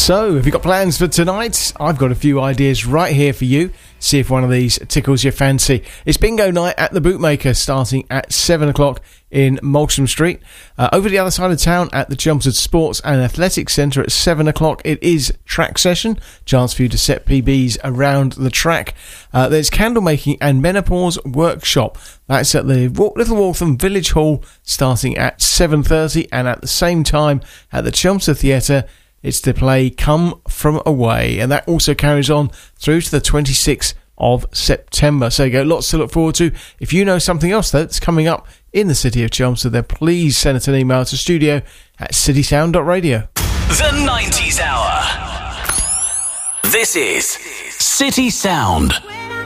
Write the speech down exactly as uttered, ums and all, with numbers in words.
So, have you got plans for tonight? I've got a few ideas right here for you. See if one of these tickles your fancy. It's bingo night at the Bootmaker, starting at seven o'clock in Molsham Street. Uh, over the other side of town at the Chelmsford Sports and Athletics Centre at seven o'clock, it is track session. Chance for you to set P Bs around the track. Uh, there's candle making and menopause workshop. That's at the Little Waltham Village Hall, starting at seven thirty. And at the same time, at the Chelmsford Theatre, it's to play Come From Away, and that also carries on through to the twenty-sixth of September. So you go, lots to look forward to. If you know something else though that's coming up in the city of Chelmsford, then please send us an email to studio at citysound dot radio. The nineties Hour. This is City Sound.